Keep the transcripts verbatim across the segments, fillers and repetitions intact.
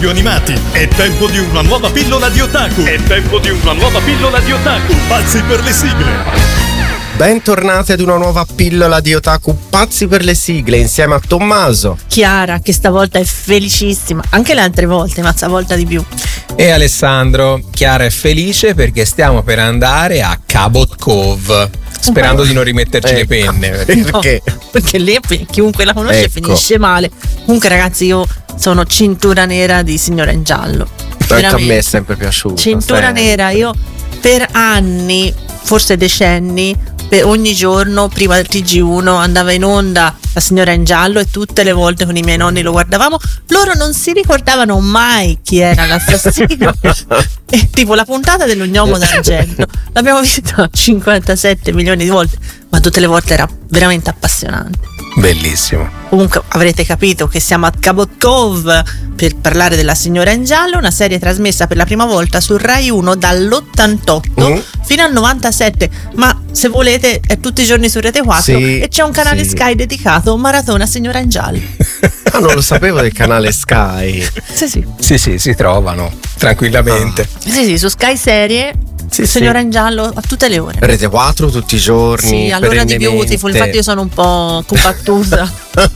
cartoni animati. È tempo di una nuova pillola di otaku. È tempo di una nuova pillola di otaku. Pazzi per le sigle. Bentornati ad una nuova pillola di otaku pazzi per le sigle insieme a Tommaso, Chiara, che stavolta è felicissima, anche le altre volte, ma stavolta di più, e Alessandro. Chiara è felice perché stiamo per andare a Cabot Cove, sperando di non rimetterci ecco. le penne. Perché? no, perché lì chiunque la conosce Ecco. finisce male. Comunque ragazzi, io sono cintura nera di Signora in Giallo. Anche a me è sempre piaciuto. Cintura sempre. nera, io per anni, forse decenni, per ogni giorno prima del T G uno andava in onda La Signora in Giallo e tutte le volte con i miei nonni lo guardavamo. Loro non si ricordavano mai chi era l'assassino. E tipo la puntata dell'Ognomo d'Argento l'abbiamo vista cinquantasette milioni di volte, ma tutte le volte era veramente appassionante. Bellissimo. Comunque avrete capito che siamo a Cabot Cove per parlare della Signora in Giallo, una serie trasmessa per la prima volta su Rai uno dall'ottantotto Mm. fino al novantasette, ma se volete è tutti i giorni su Rete quattro, Sì, e c'è un canale sì. Sky dedicato Maratona Signora in Giallo. Ah, non lo sapevo del canale Sky. Sì sì. Sì, sì, si trovano tranquillamente. Sì sì, su Sky Serie Sì, Signora sì. in Giallo a tutte le ore. Rete quattro tutti i giorni. Sì, all'ora di perennemente. Beautiful, infatti io sono un po' compattusa.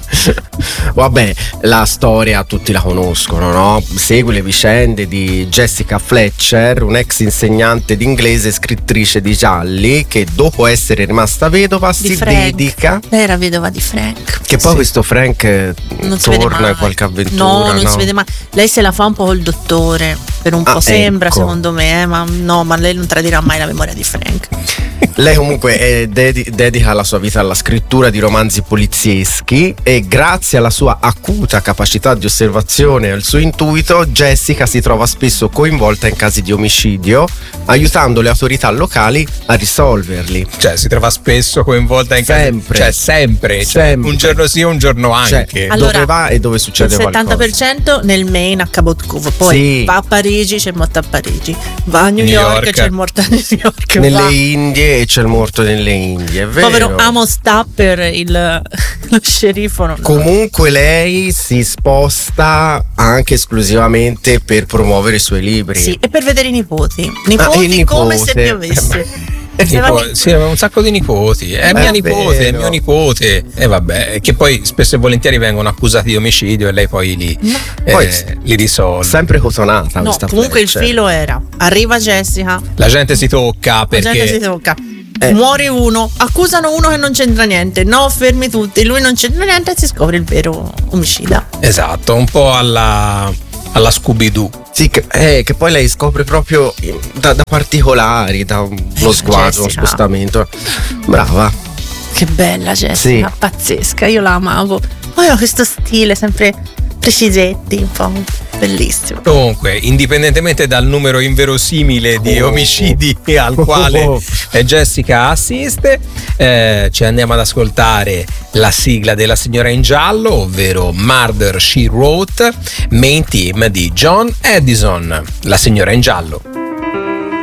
Vabbè, la storia tutti la conoscono, no? Segue le vicende di Jessica Fletcher, un'ex insegnante d'inglese e scrittrice di gialli che dopo essere rimasta vedova Di si Frank. dedica. Lei era vedova di Frank. Che poi Sì. questo Frank eh, Non si vede torna mai. in qualche avventura. No, non si vede mai. Lei se la fa un po' col dottore. Per un Ah, po' sembra, ecco. secondo me, eh, ma no, ma lei non tradirà mai la memoria di Frank. Lei comunque è dedi- dedica la sua vita alla scrittura di romanzi polizieschi e grazie alla sua acuta capacità di osservazione e al suo intuito Jessica si trova spesso coinvolta in casi di omicidio, aiutando le autorità locali a risolverli. Cioè, si trova spesso coinvolta in Sempre. casi. Cioè, sempre. Cioè, Sempre. un giorno sì, un giorno Cioè, anche. Allora, dove va e dove succede Il settanta per qualcosa. cento nel Maine a Cabot Cove. Poi Sì. va a Parigi, c'è il morto a Parigi. Va a New, New York, York. c'è il morto a New York. Nelle va. Indie e c'è il morto nelle Indie, è vero. Povero Amos Tapper, il, lo sceriffo. No. Comunque lei si sposta anche esclusivamente per promuovere i suoi libri. Sì, e per vedere i nipoti. Nipoti Ah, il come nipote. se piovesse. Nipo- sì, aveva un sacco di nipoti. È mia È nipote, è vero. mio nipote. E vabbè, che poi spesso e volentieri vengono accusati di omicidio e lei poi li, eh, Poi, li risolve. Sempre cotonata No, questa comunque il Fletcher. filo era: arriva Jessica, La gente si tocca la gente si perché tocca. Eh. Muore uno, accusano uno che non c'entra niente, no, fermi tutti, lui non c'entra niente e si scopre il vero omicida. esatto, un po' alla, alla Scooby-Doo. Sì, che, eh, che poi lei scopre proprio da, da particolari, da uno sguardo, uno Jessica. spostamento. Brava. Che bella Jessica, Sì. pazzesca, io la amavo. Poi ha questo stile sempre precisetti, un po' bellissimo. Comunque, indipendentemente dal numero inverosimile di Oh. omicidi al quale Oh. eh, Jessica assiste, eh, ci andiamo ad ascoltare la sigla della Signora in Giallo, ovvero Murder, She Wrote, main team di John Addison, La Signora in Giallo.